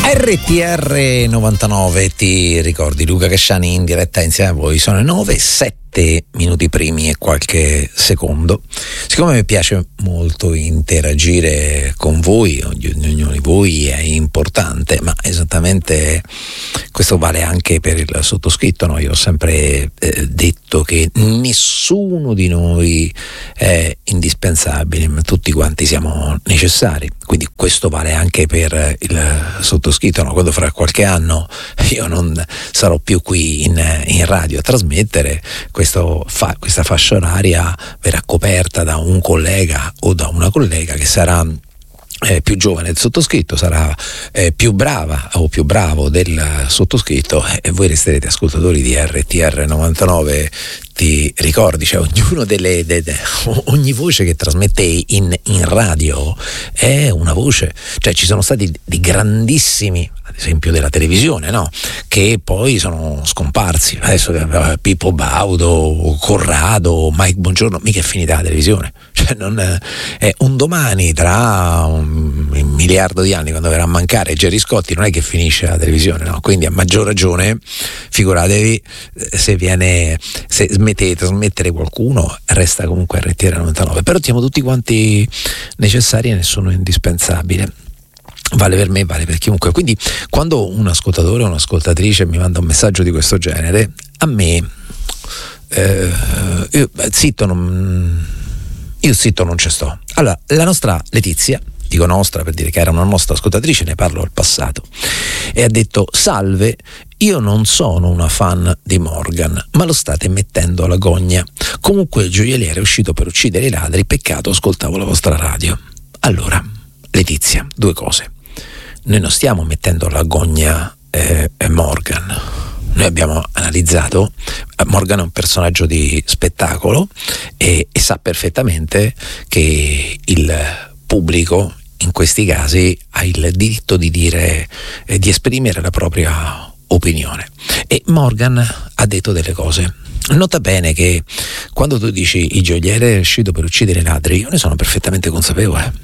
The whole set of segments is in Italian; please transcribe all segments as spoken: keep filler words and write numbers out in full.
R T R novantanove, ti ricordi Luca Casciani in diretta insieme a voi. Sono le nove e sette minuti primi e qualche secondo. Siccome mi piace molto interagire con voi, ognuno di voi è importante, ma esattamente questo vale anche per il sottoscritto, no? Io ho sempre eh, detto che nessuno di noi è indispensabile, ma tutti quanti siamo necessari, quindi questo vale anche per il sottoscritto, no? Quando fra qualche anno io non sarò più qui in, in radio a trasmettere, questo fa, questa fascia oraria verrà coperta da un collega o da una collega che sarà eh, più giovane del sottoscritto, sarà eh, più brava o più bravo del sottoscritto, eh, e voi resterete ascoltatori di R T R novantanove. Ti ricordi, cioè ognuno delle, de, de, ogni voce che trasmette in, in radio è una voce, cioè ci sono stati di grandissimi, ad esempio della televisione, no? Che poi sono scomparsi. Adesso Pippo Baudo, Corrado, Mike Bongiorno, mica è finita la televisione, cioè non è un domani, tra un, un miliardo di anni, quando verrà a mancare Gerry Scotti, non è che finisce la televisione, no? Quindi a maggior ragione figuratevi se viene, se smettete di trasmettere qualcuno, resta comunque R T R novantanove. Però siamo tutti quanti necessari e nessuno indispensabile. Vale per me, vale per chiunque. Quindi quando un ascoltatore o un'ascoltatrice mi manda un messaggio di questo genere, a me eh, io zitto non io zitto non ci sto. Allora, la nostra Letizia, dico nostra per dire che era una nostra ascoltatrice, ne parlo al passato, e ha detto: salve, io non sono una fan di Morgan, ma lo state mettendo alla gogna. Comunque il gioielliere è uscito per uccidere i ladri, peccato, ascoltavo la vostra radio. Allora, Letizia, due cose. Noi non stiamo mettendo alla gogna eh, Morgan. Noi abbiamo analizzato, Morgan è un personaggio di spettacolo e, e sa perfettamente che il pubblico in questi casi ha il diritto di dire, eh, di esprimere la propria opinione, e Morgan ha detto delle cose. Nota bene che quando tu dici il gioielliere è uscito per uccidere i ladri, io ne sono perfettamente consapevole.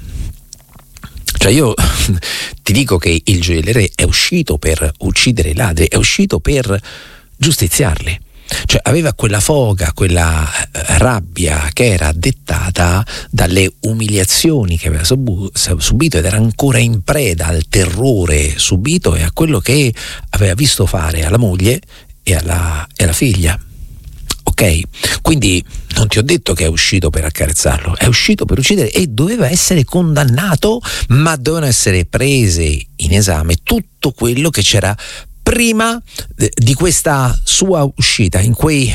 Cioè io ti dico che il gioielliere è uscito per uccidere i ladri, è uscito per giustiziarli. Cioè aveva quella foga, quella rabbia che era dettata dalle umiliazioni che aveva subito ed era ancora in preda al terrore subito e a quello che aveva visto fare alla moglie e alla, e alla figlia. Ok? Quindi non ti ho detto che è uscito per accarezzarlo, è uscito per uccidere e doveva essere condannato, ma dovevano essere prese in esame tutto quello che c'era prima di questa sua uscita, in quei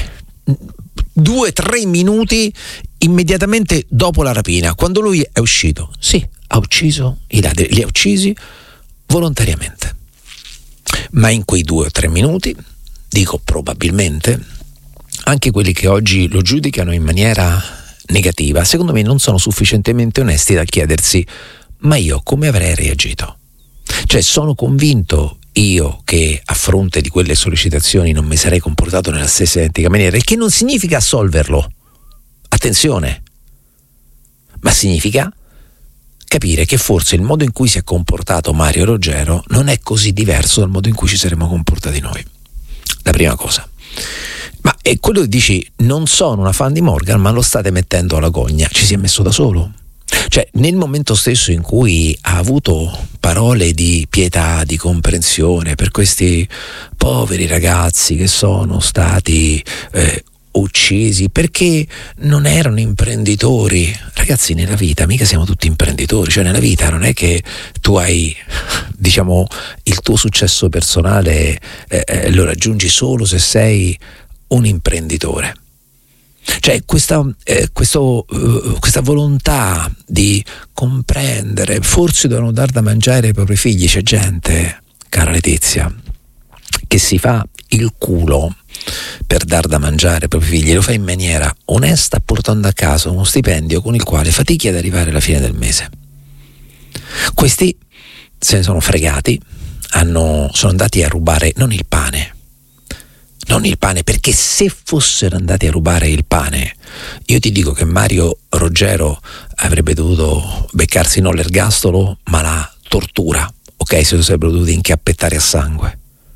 due tre minuti immediatamente dopo la rapina, quando lui è uscito. Sì, ha ucciso i ladri, li ha uccisi volontariamente, ma in quei due o tre minuti, dico probabilmente, anche quelli che oggi lo giudicano in maniera negativa, secondo me non sono sufficientemente onesti da chiedersi: ma io come avrei reagito? Cioè, sono convinto io che a fronte di quelle sollecitazioni non mi sarei comportato nella stessa identica maniera, il che non significa assolverlo, attenzione, ma significa capire che forse il modo in cui si è comportato Mario Roggero non è così diverso dal modo in cui ci saremmo comportati noi. La prima cosa. Ma è quello che dici: non sono una fan di Morgan, ma lo state mettendo alla gogna. Ci si è messo da solo. Cioè, nel momento stesso in cui ha avuto parole di pietà, di comprensione per questi poveri ragazzi che sono stati eh, uccisi perché non erano imprenditori. Ragazzi, nella vita mica siamo tutti imprenditori, cioè nella vita non è che tu hai, diciamo, il tuo successo personale eh, eh, lo raggiungi solo se sei un imprenditore. Cioè questa, eh, questo, uh, questa volontà di comprendere, forse devono dar da mangiare ai propri figli. C'è gente, cara Letizia, che si fa il culo per dar da mangiare ai propri figli, lo fa in maniera onesta, portando a casa uno stipendio con il quale fatichi ad arrivare alla fine del mese. Questi se ne sono fregati, hanno, sono andati a rubare non il pane, non il pane, perché se fossero andati a rubare il pane, io ti dico che Mario Roggero avrebbe dovuto beccarsi non l'ergastolo ma la tortura, ok? Ok, se lo sarebbero dovuti inchiappettare a sangue.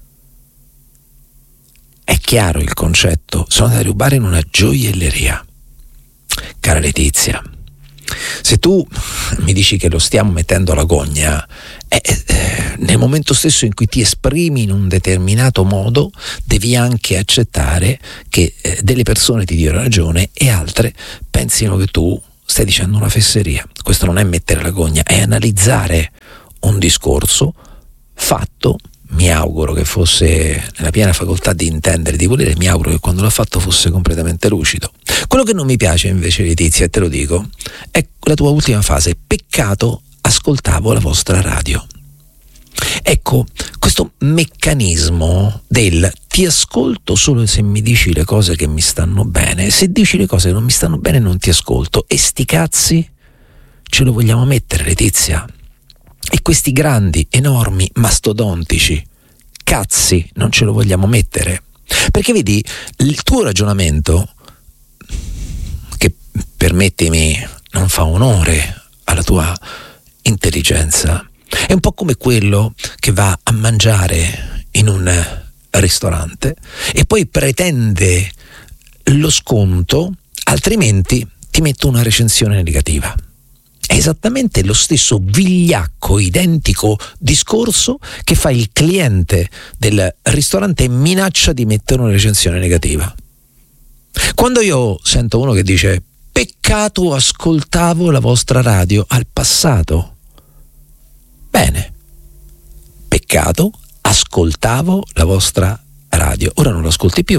È chiaro il concetto, sono andati a rubare in una gioielleria. Cara Letizia, se tu mi dici che lo stiamo mettendo alla gogna, eh, eh, nel momento stesso in cui ti esprimi in un determinato modo, devi anche accettare che eh, delle persone ti diano ragione e altre pensino che tu stai dicendo una fesseria. Questo non è mettere la gogna, è analizzare un discorso fatto. Mi auguro che fosse nella piena facoltà di intendere, di volere, mi auguro che quando l'ha fatto fosse completamente lucido. Quello che non mi piace invece, Letizia, e te lo dico, è la tua ultima fase: peccato ascoltavo la vostra radio. Ecco, questo meccanismo del ti ascolto solo se mi dici le cose che mi stanno bene, se dici le cose che non mi stanno bene non ti ascolto, e sti cazzi ce lo vogliamo mettere, Letizia? E questi grandi, enormi, mastodontici cazzi non ce lo vogliamo mettere? Perché vedi, il tuo ragionamento, che permettimi non fa onore alla tua intelligenza, è un po' come quello che va a mangiare in un ristorante e poi pretende lo sconto, altrimenti ti metto una recensione negativa. È esattamente lo stesso vigliacco, identico discorso che fa il cliente del ristorante e minaccia di mettere una recensione negativa. Quando io sento uno che dice peccato ascoltavo la vostra radio al passato, bene, peccato ascoltavo la vostra radio, ora non lo ascolti più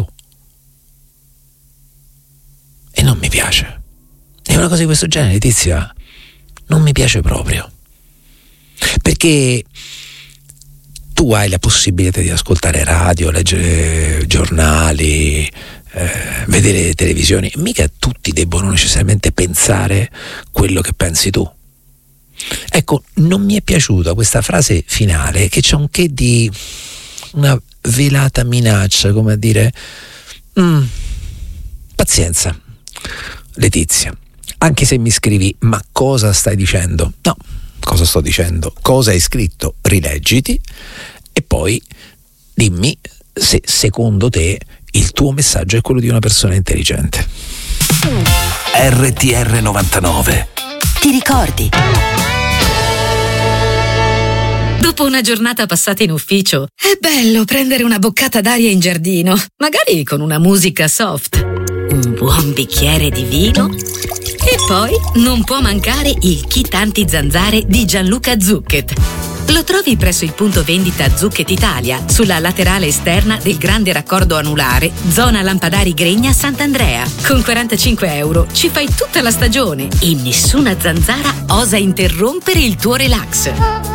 e non mi piace. È una cosa di questo genere, Letizia, non mi piace proprio, perché tu hai la possibilità di ascoltare radio, leggere giornali, eh, vedere televisioni, mica tutti debbono necessariamente pensare quello che pensi tu. Ecco, non mi è piaciuta questa frase finale, che c'è un che di una velata minaccia, come a dire mm, pazienza, Letizia. Anche se mi scrivi, ma cosa stai dicendo? No, cosa sto dicendo? Cosa hai scritto? Rileggiti e poi dimmi se secondo te il tuo messaggio è quello di una persona intelligente. R T R novantanove. Ti ricordi? Dopo una giornata passata in ufficio, è bello prendere una boccata d'aria in giardino, magari con una musica soft, un buon bicchiere di vino. E poi non può mancare il kit anti-zanzare di Gianluca Zucchet. Lo trovi presso il punto vendita Zucchet Italia, sulla laterale esterna del grande raccordo anulare, zona Lampadari Gregna Sant'Andrea. Con quarantacinque euro ci fai tutta la stagione e nessuna zanzara osa interrompere il tuo relax.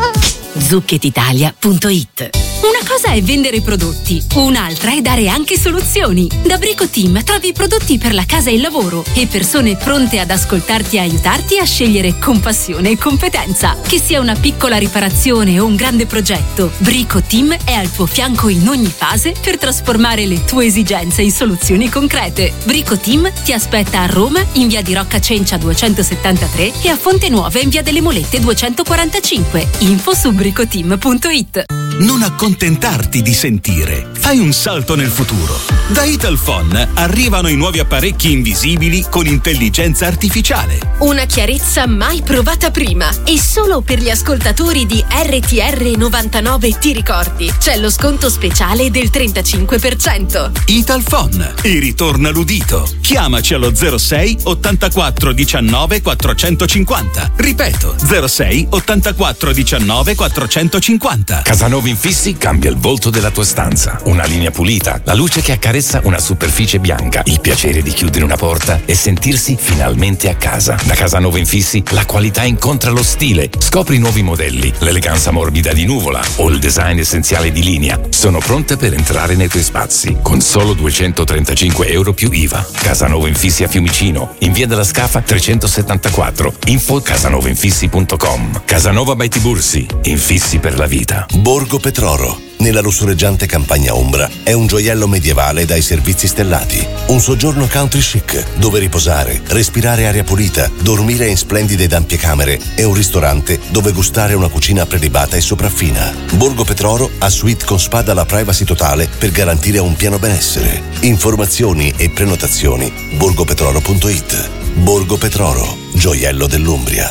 zucchet italia punto it. Una cosa è vendere prodotti, un'altra è dare anche soluzioni. Da Brico Team trovi prodotti per la casa e il lavoro e persone pronte ad ascoltarti e aiutarti a scegliere con passione e competenza. Che sia una piccola riparazione o un grande progetto, Brico Team è al tuo fianco in ogni fase per trasformare le tue esigenze in soluzioni concrete. Brico Team ti aspetta a Roma in via di Rocca Cencia duecentosettantatré e a Fonte Nuova in via delle Molette duecentoquarantacinque. Info su bricoteam punto it. Non accontentarti di sentire. Fai un salto nel futuro. Da Italphone arrivano i nuovi apparecchi invisibili con intelligenza artificiale. Una chiarezza mai provata prima. E solo per gli ascoltatori di R T R novantanove ti ricordi. C'è lo sconto speciale del trentacinque per cento. Italphone. E ritorna l'udito. Chiamaci allo zero sei ottantaquattro diciannove quattrocentocinquanta. Ripeto, zero sei ottantaquattro diciannove quattrocentocinquanta. Casanova Infissi cambia il volto della tua stanza. Una linea pulita, la luce che accarezza una superficie bianca, il piacere di chiudere una porta e sentirsi finalmente a casa. Da Casanova Infissi la qualità incontra lo stile. Scopri nuovi modelli, l'eleganza morbida di Nuvola o il design essenziale di Linea. Sono pronte per entrare nei tuoi spazi con solo duecentotrentacinque euro più I V A. Casanova Infissi a Fiumicino, in via della Scafa trecentosettantaquattro. Info casanova infissi punto com. Casanova by Tibursi, infissi per la vita. Borgo Petroro, nella lussureggiante campagna ombra, è un gioiello medievale dai servizi stellati. Un soggiorno country chic, dove riposare, respirare aria pulita, dormire in splendide ed ampie camere e un ristorante dove gustare una cucina prelibata e sopraffina. Borgo Petroro ha suite con spa dalla privacy totale per garantire un pieno benessere. Informazioni e prenotazioni borgopetroro punto it. Borgo Petroro, gioiello dell'Umbria.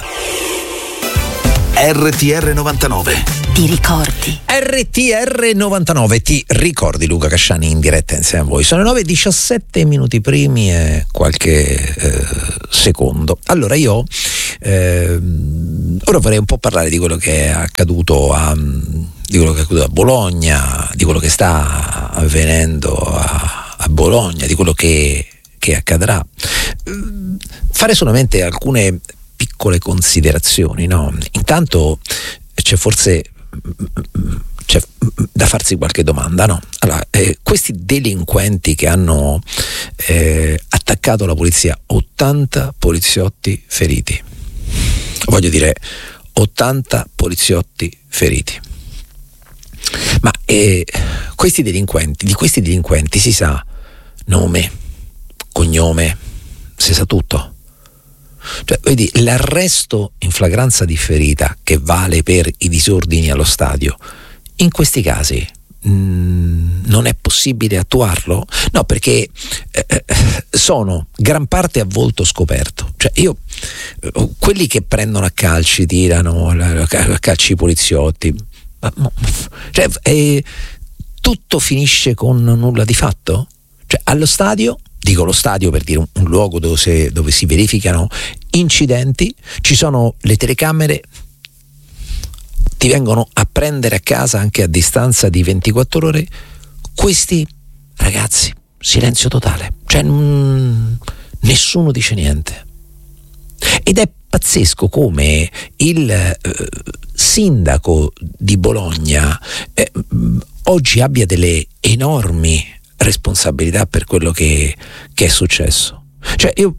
R T R novantanove. Ti ricordi? R T R novantanove, ti ricordi? Luca Casciani in diretta insieme a voi. Sono le nove e diciassette minuti primi e qualche eh, secondo. Allora io eh, ora vorrei un po' parlare di quello che è accaduto a, di quello che è accaduto a Bologna, di quello che sta avvenendo a, a Bologna, di quello che, che accadrà. Fare solamente alcune piccole considerazioni, no? Intanto c'è forse c'è da farsi qualche domanda, no? Allora, eh, questi delinquenti che hanno eh, attaccato la polizia, ottanta poliziotti feriti. Voglio dire, ottanta poliziotti feriti. Ma eh, questi delinquenti, di questi delinquenti si sa nome, cognome, si sa tutto. Cioè, vedi, l'arresto in flagranza differita che vale per i disordini allo stadio, in questi casi mh, non è possibile attuarlo? No, perché eh, sono gran parte a volto scoperto. Cioè io, quelli che prendono a calci, tirano a calci i poliziotti, cioè, eh, tutto finisce con nulla di fatto? Cioè allo stadio, dico lo stadio per dire un, un luogo dove, se, dove si verificano incidenti, ci sono le telecamere, ti vengono a prendere a casa anche a distanza di ventiquattro ore. Questi ragazzi, silenzio totale, cioè mh, nessuno dice niente. Ed è pazzesco come il eh, sindaco di Bologna eh, oggi abbia delle enormi responsabilità per quello che, che è successo. Cioè io,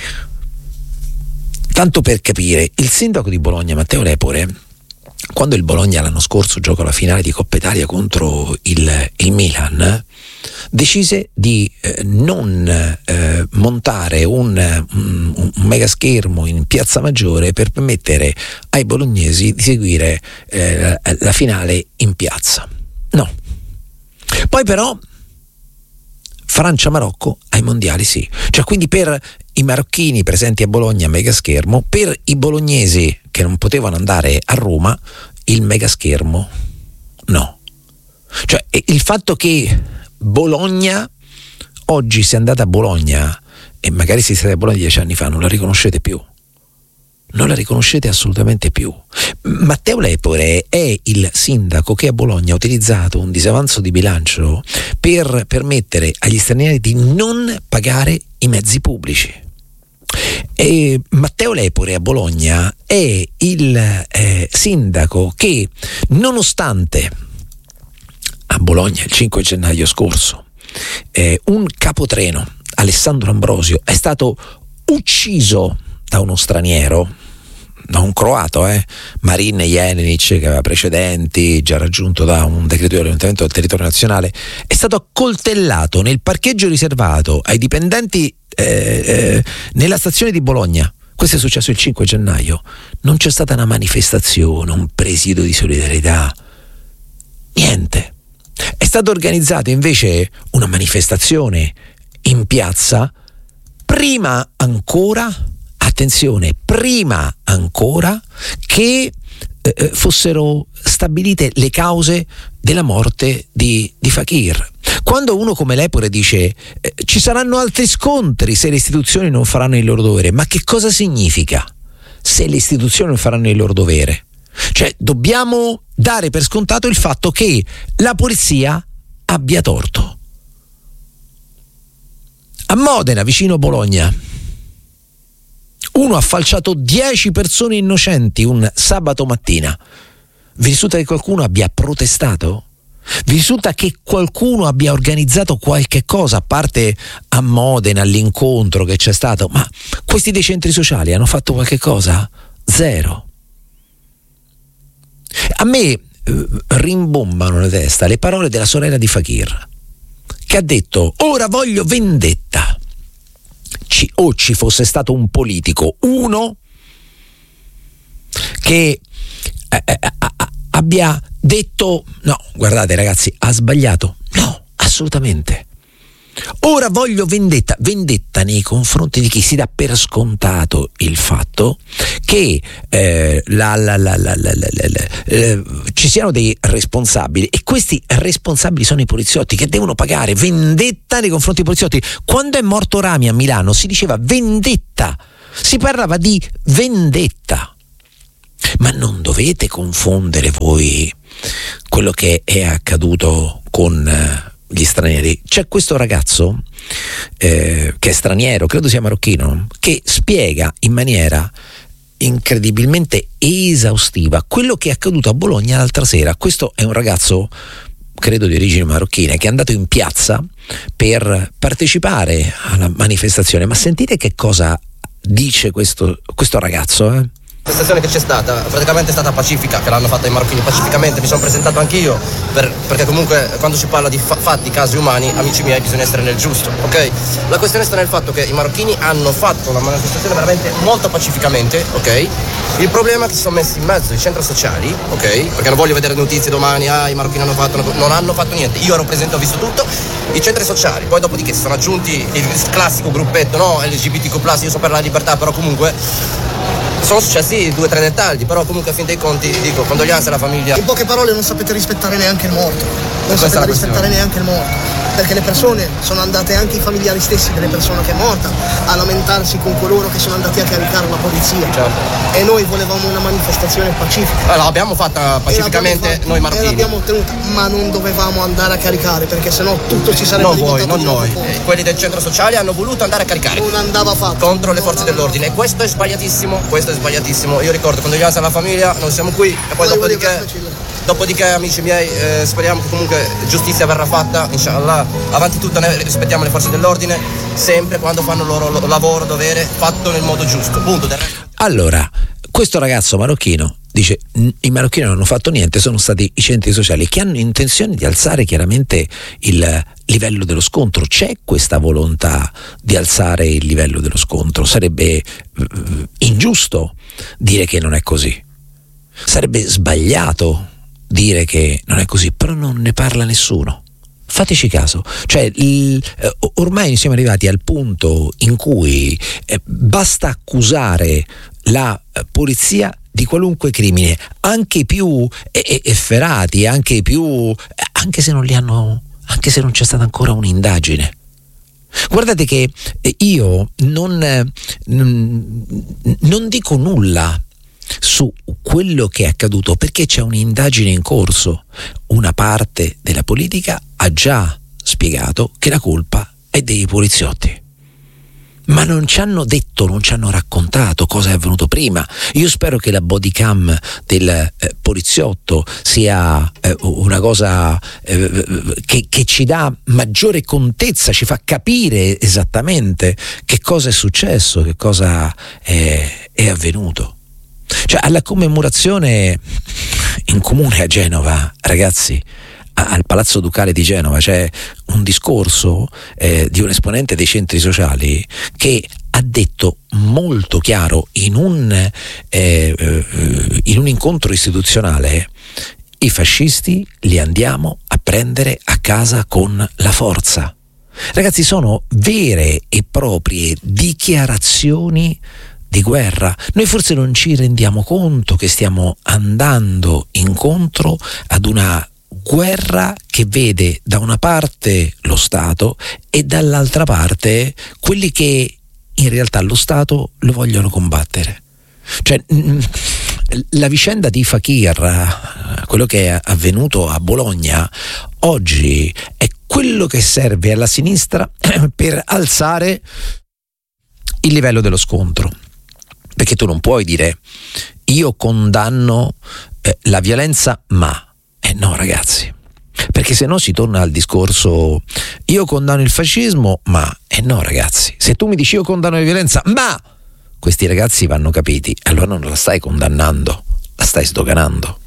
tanto per capire, il sindaco di Bologna, Matteo Lepore, quando il Bologna l'anno scorso giocò la finale di Coppa Italia contro il, il Milan, decise di eh, non eh, montare un, un, un mega schermo in Piazza Maggiore per permettere ai bolognesi di seguire eh, la finale in piazza. No. Poi però Francia-Marocco ai mondiali sì. Cioè quindi per i marocchini presenti a Bologna mega schermo, per i bolognesi che non potevano andare a Roma il mega schermo no. Cioè il fatto che Bologna, oggi se andate a Bologna e magari se siete a Bologna dieci anni fa non la riconoscete più, non la riconoscete assolutamente più. Matteo Lepore è il sindaco che a Bologna ha utilizzato un disavanzo di bilancio per permettere agli stranieri di non pagare i mezzi pubblici. E Matteo Lepore a Bologna è il eh, sindaco che, nonostante a Bologna il cinque gennaio scorso eh, un capotreno, Alessandro Ambrosio, è stato ucciso da uno straniero, da un croato, eh? Marin Jelenic, che aveva precedenti, già raggiunto da un decreto di orientamento del territorio nazionale, è stato accoltellato nel parcheggio riservato ai dipendenti eh, eh, nella stazione di Bologna. Questo è successo il cinque gennaio. Non c'è stata una manifestazione, un presidio di solidarietà, niente. È stata organizzata invece una manifestazione in piazza, prima ancora, attenzione, prima ancora che eh, fossero stabilite le cause della morte di, di Fakir. Quando uno come Lepore dice eh, ci saranno altri scontri se le istituzioni non faranno il loro dovere, ma che cosa significa se le istituzioni non faranno il loro dovere? Cioè dobbiamo dare per scontato il fatto che la polizia abbia torto. A Modena, vicino Bologna, uno ha falciato dieci persone innocenti un sabato mattina. Vi risulta che qualcuno abbia protestato? Vi risulta che qualcuno abbia organizzato qualche cosa, a parte a Modena l'incontro che c'è stato? Ma questi dei centri sociali hanno fatto qualche cosa? Zero. A me eh, rimbombano nella testa le parole della sorella di Fakir, che ha detto: ora voglio vendetta. Ci, o ci fosse stato un politico, uno che eh, eh, abbia detto: no, guardate ragazzi, ha sbagliato. No, assolutamente. Ora voglio vendetta. Vendetta nei confronti di chi si dà per scontato il fatto che eh, la, la, la, la, la, la, la, la, eh, ci siano dei responsabili, e questi responsabili sono i poliziotti che devono pagare. Vendetta nei confronti dei poliziotti. Quando è morto Rami a Milano si diceva vendetta, si parlava di vendetta. Ma non dovete confondere voi quello che è accaduto con eh, gli stranieri. C'è questo ragazzo eh, che è straniero, credo sia marocchino, che spiega in maniera incredibilmente esaustiva quello che è accaduto a Bologna l'altra sera. Questo è un ragazzo, credo di origini marocchine, che è andato in piazza per partecipare alla manifestazione. Ma sentite che cosa dice questo, questo ragazzo, eh? La manifestazione che c'è stata praticamente è stata pacifica, che l'hanno fatta i marocchini pacificamente. Mi sono presentato anch'io per, perché comunque quando si parla di fa- fatti, casi umani, amici miei, bisogna essere nel giusto, ok? La questione sta nel fatto che i marocchini hanno fatto una manifestazione veramente molto pacificamente, ok? Il problema è che si sono messi in mezzo i centri sociali, ok? Perché non voglio vedere notizie domani, ah i marocchini hanno fatto, non hanno fatto niente. Io ero presente, ho visto tutto, i centri sociali, poi dopodiché si sono aggiunti il classico gruppetto, no? L G B T Q plus, io so per la libertà, però comunque sono successi due o tre dettagli, però comunque a fin dei conti dico condoglianze alla famiglia. In poche parole non sapete rispettare neanche il morto, non sapete rispettare neanche il morto, perché le persone sono andate, anche i familiari stessi delle persone che è morta, a lamentarsi con coloro che sono andati a caricare la polizia. Certo. E noi volevamo una manifestazione pacifica. Allora, l'abbiamo fatta pacificamente fatta, noi marocchini. E l'abbiamo ottenuta, ma non dovevamo andare a caricare, perché sennò tutto ci sarebbe non voi, non noi. Eh, quelli del centro sociale hanno voluto andare a caricare. Non andava fatto. Contro le forze dell'ordine. E questo è sbagliatissimo, questo è sbagliatissimo. Io ricordo condoglianze alla famiglia, non siamo qui e poi dopodiché, dopodiché amici miei, eh, speriamo che comunque giustizia verrà fatta, inshallah. Avanti tutto noi rispettiamo le forze dell'ordine sempre quando fanno il loro lo- lavoro, dovere, fatto nel modo giusto. Punto. Allora, questo ragazzo marocchino dice: i marocchini non hanno fatto niente, sono stati i centri sociali che hanno intenzione di alzare chiaramente il livello dello scontro. C'è questa volontà di alzare il livello dello scontro. Sarebbe uh, ingiusto dire che non è così, sarebbe sbagliato dire che non è così, però non ne parla nessuno. Fateci caso, cioè il, eh, ormai siamo arrivati al punto in cui eh, basta accusare la eh, polizia di qualunque crimine, anche i più eh, efferati, anche i più, eh, anche se non li hanno, anche se non c'è stata ancora un'indagine. Guardate che eh, io non, eh, non dico nulla su quello che è accaduto perché c'è un'indagine in corso. Una parte della politica ha già spiegato che la colpa è dei poliziotti, ma non ci hanno detto, non ci hanno raccontato cosa è avvenuto prima. Io spero che la body cam del eh, poliziotto sia eh, una cosa eh, che, che ci dà maggiore contezza, ci fa capire esattamente che cosa è successo, che cosa è, è avvenuto. Cioè, alla commemorazione in comune a Genova, ragazzi, al Palazzo Ducale di Genova c'è un discorso eh, di un esponente dei centri sociali che ha detto molto chiaro in un, eh, eh, in un incontro istituzionale: i fascisti li andiamo a prendere a casa con la forza. Ragazzi, sono vere e proprie dichiarazioni di guerra. Noi forse non ci rendiamo conto che stiamo andando incontro ad una guerra che vede da una parte lo Stato e dall'altra parte quelli che in realtà lo Stato lo vogliono combattere. Cioè, la vicenda di Fakir, quello che è avvenuto a Bologna oggi, è quello che serve alla sinistra per alzare il livello dello scontro. Perché tu non puoi dire: io condanno eh, la violenza, ma eh no, ragazzi, perché se no si torna al discorso: io condanno il fascismo, ma eh no, ragazzi, se tu mi dici io condanno la violenza, ma questi ragazzi vanno capiti, allora non la stai condannando, la stai sdoganando.